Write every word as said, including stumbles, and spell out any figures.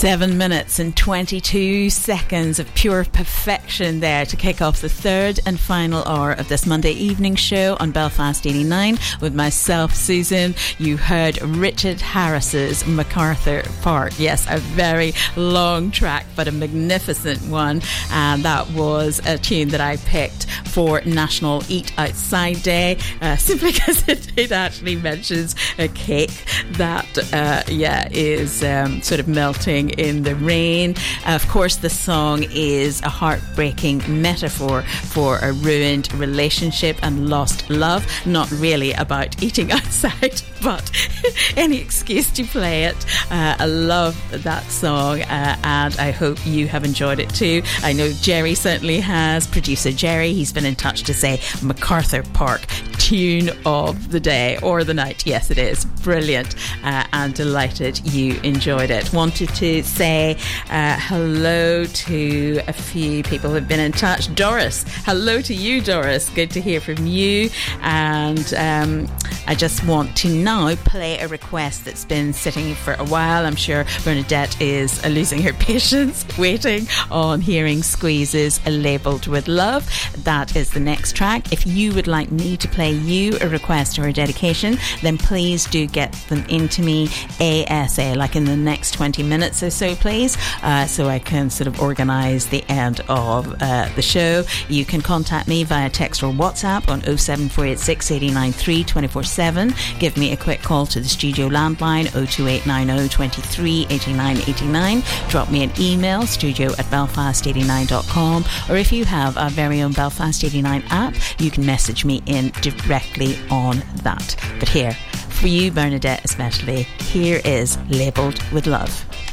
Seven minutes and twenty-two seconds of pure perfection there to kick off the third and final hour of this Monday evening show on Belfast eighty-nine with myself, Susan. You heard Richard Harris's MacArthur Park. Yes, a very long track, but a magnificent one. And that was a tune that I picked for National Eat Outside Day, uh, simply because it, it actually mentions a cake that, uh, yeah, is um, sort of melting in the rain. Of course, the song is a heartbreaking metaphor for a ruined relationship and lost love. Not really about eating outside, but any excuse to play it. Uh, I love that song, uh, and I hope you have enjoyed it too. I know Jerry certainly has. Producer Jerry, he's been in touch to say MacArthur Park tune of the day or the night. Yes, it is brilliant, uh, and delighted you enjoyed it. Wanted to say uh, hello to a few people who have been in touch. Doris, hello to you, Doris. Good to hear from you. And um, I just want to now play a request that's been sitting for a while. I'm sure Bernadette is uh, losing her patience waiting on hearing Squeeze's Labelled with Love. That is the next track. If you would like me to play you a request or a dedication, then please do get them into me A S A, like in the next twenty minutes or so, please, uh, so I can sort of organise the end of uh, the show. You can contact me via text or WhatsApp on oh seven four eight six, eight nine three, two four seven. Give me a quick call to the studio landline oh two eight nine oh, two three, eight nine eight nine. Drop me an email, studio at belfast eighty-nine dot com, or if you have a very own Belfast eighty-nine app, you can message me in directly on that. But here, for you, Bernadette especially, here is Labelled with Love.